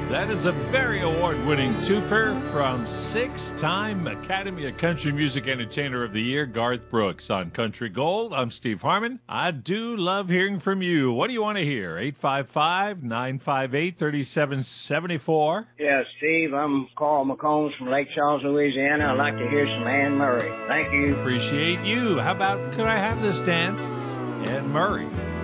That is a very award-winning twofer from six-time Academy of Country Music Entertainer of the Year, Garth Brooks. On Country Gold, I'm Steve Harmon. I do love hearing from you. What do you want to hear? 855-958-3774. Yeah, Steve, I'm Carl McCombs from Lake Charles, Louisiana. I'd like to hear some Anne Murray. Thank you. Appreciate you. How about Could I Have This Dance? Anne Murray.